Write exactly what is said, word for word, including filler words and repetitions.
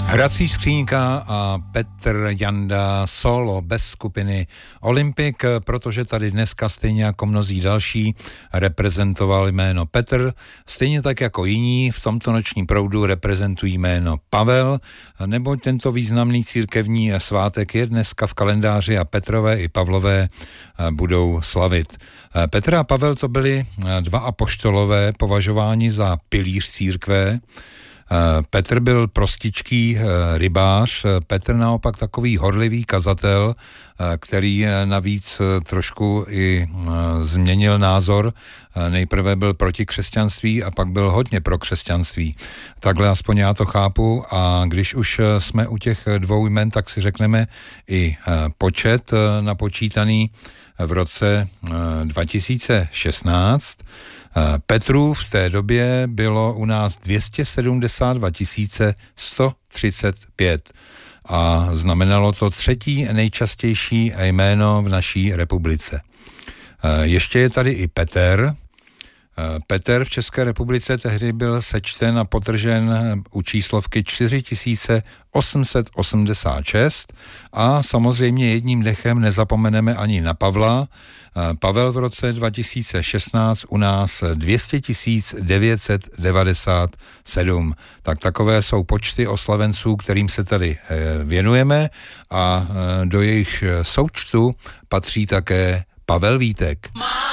Hrací skřínka a Petr Janda solo bez skupiny Olympik, protože tady dneska stejně jako mnozí další reprezentoval jméno Petr, stejně tak jako jiní v tomto nočním proudu reprezentují jméno Pavel, neboť tento významný církevní svátek je dneska v kalendáři a Petrové i Pavlové budou slavit. Petr a Pavel to byli dva apoštolové považováni za pilíř církve. Petr byl prostičký rybář, Petr naopak takový horlivý kazatel, který navíc trošku i změnil názor. Nejprve byl proti křesťanství a pak byl hodně pro křesťanství. Takhle aspoň já to chápu, a když už jsme u těch dvou jmen, tak si řekneme i počet napočítaný v roce dva tisíce šestnáct. Petrů v té době bylo u nás dvě stě sedmdesát dva tisíc sto třicet pět a znamenalo to třetí nejčastější jméno v naší republice. Ještě je tady i Petr. Petr v České republice tehdy byl sečten a potržen u číslovky čtyři tisíce osm set osmdesát šest a samozřejmě jedním dechem nezapomeneme ani na Pavla. Pavel v roce dva tisíce šestnáct u nás dvě stě tisíc devět set devadesát sedm. Tak takové jsou počty oslavenců, kterým se tady věnujeme, a do jejich součtu patří také Pavel Vítek.